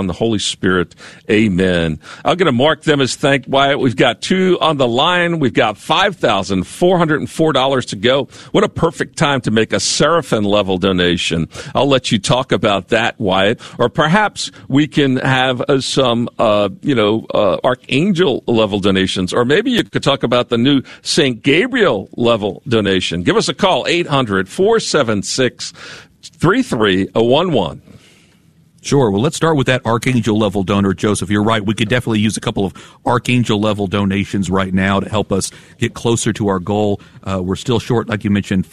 on the Holy Spirit. Amen. I'm going to mark them as thanked, Wyatt. We've got 2 on the line. We've got $5,404 to go. What a perfect time to make a Seraphim-level donation. I'll let you talk about that, Wyatt. Or perhaps we can have some, Archangel-level donations. Or maybe you could talk about the new St. Gabriel-level donation. Give us a call, 800-476-3311. Sure. Well, let's start with that Archangel-level donor, Joseph. You're right. We could definitely use a couple of Archangel-level donations right now to help us get closer to our goal. We're still short, like you mentioned,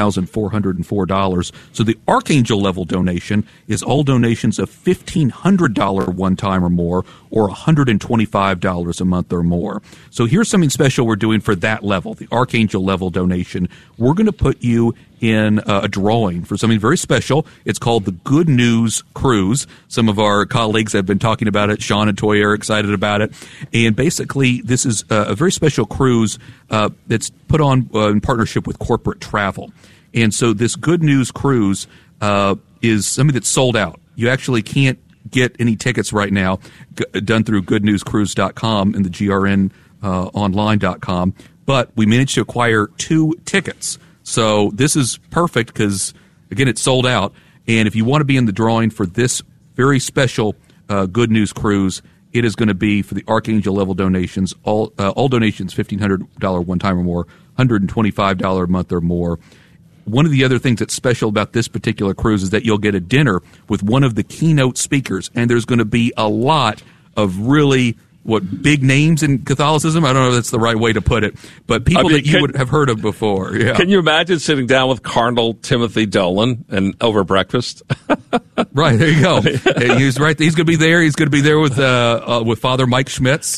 $5,404. So the Archangel-level donation is all donations of $1,500 one time or more, or $125 a month or more. So here's something special we're doing for that level, the Archangel-level donation. We're going to put you in a drawing for something very special. It's called the Good News Cruise. Some of our colleagues have been talking about it. Sean and Toy are excited about it. And basically, this is a very special cruise that's put on in partnership with corporate travel. And so this Good News Cruise is something that's sold out. You actually can't get any tickets right now done through goodnewscruise.com and the grnonline.com. But we managed to acquire 2 tickets. So this is perfect because, again, it's sold out. And if you want to be in the drawing for this very special Good News Cruise, it is going to be for the Archangel-level donations, all donations, $1,500 one time or more, $125 a month or more. One of the other things that's special about this particular cruise is that you'll get a dinner with one of the keynote speakers, and there's going to be a lot of really big names in Catholicism? I don't know if that's the right way to put it, but people that you would have heard of before. Yeah. Can you imagine sitting down with Cardinal Timothy Dolan and over breakfast? Right, there you go. He's right. He's going to be there. He's going to be there with Father Mike Schmitz,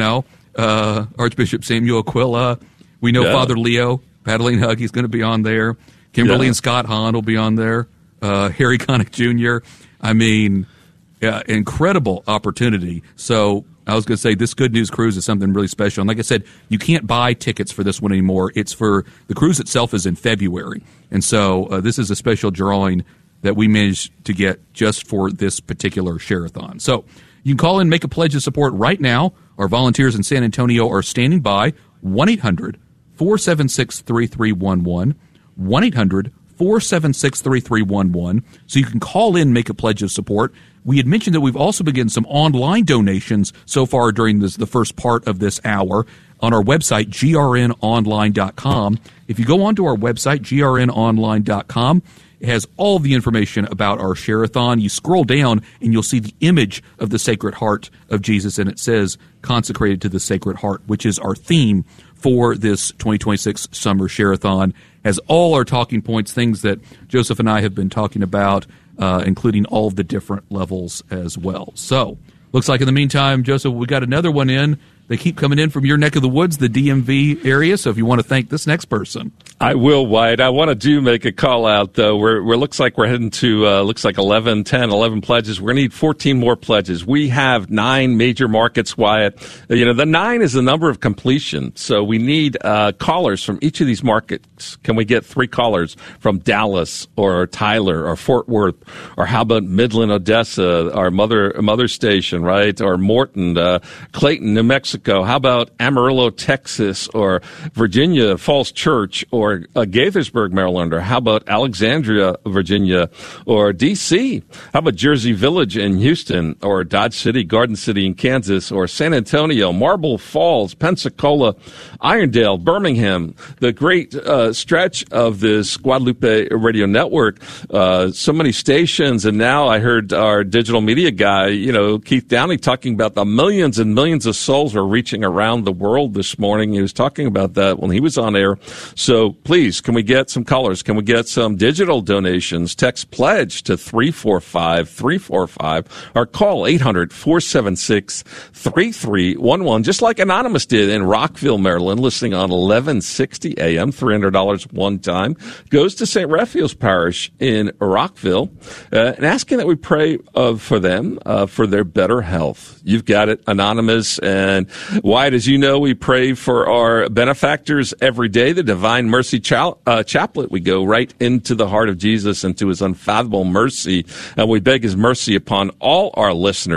Archbishop Samuel Aquila. We know Father Leo Padaline Hug. He's going to be on there. Kimberly and Scott Hahn will be on there. Harry Connick Jr. I mean, incredible opportunity. So I was going to say this Good News Cruise is something really special. And like I said, you can't buy tickets for this one anymore. It's for the cruise itself is in February. And so this is a special drawing that we managed to get just for this particular Share-a-thon. So you can call in, make a pledge of support right now. Our volunteers in San Antonio are standing by. 1-800-476-3311. 1-800-476-3311. So you can call in, make a pledge of support. We had mentioned that we've also begun some online donations so far during the first part of this hour on our website, grnonline.com. If you go onto our website, grnonline.com, it has all the information about our Share-a-thon. You scroll down and you'll see the image of the Sacred Heart of Jesus, and it says Consecrated to the Sacred Heart, which is our theme for this 2026 Summer Share-a-thon. Has all our talking points, things that Joseph and I have been talking about, including all of the different levels as well. So, looks like in the meantime, Joseph, we got another one in. They keep coming in from your neck of the woods, the DMV area, so if you want to thank this next person. I will, Wyatt. I want to make a call out, though. We're looks like we're heading to, 11 pledges. We're going to need 14 more pledges. We have 9 major markets, Wyatt. The 9 is the number of completion, so we need callers from each of these markets. Can we get 3 callers from Dallas or Tyler or Fort Worth, or how about Midland, Odessa, our mother station, right, or Morton, Clayton, New Mexico? How about Amarillo, Texas, or Virginia Falls Church, or Gaithersburg, Maryland, or how about Alexandria, Virginia, or D.C.? How about Jersey Village in Houston, or Dodge City, Garden City in Kansas, or San Antonio, Marble Falls, Pensacola, Irondale, Birmingham, the great stretch of this Guadalupe Radio Network, so many stations, and now I heard our digital media guy, Keith Downey, talking about the millions and millions of souls are reaching around the world this morning. He was talking about that when he was on air. So please, can we get some callers? Can we get some digital donations? Text pledge to 345-345 or call 800-476-3311, just like Anonymous did in Rockville, Maryland, listening on 1160 AM, $300 one time, goes to St. Raphael's Parish in Rockville, and asking that we pray for them, for their better health. You've got it, Anonymous. And Wyatt, as you know, we pray for our benefactors every day, the Divine Mercy Chaplet. We go right into the heart of Jesus and to his unfathomable mercy, and we beg his mercy upon all our listeners.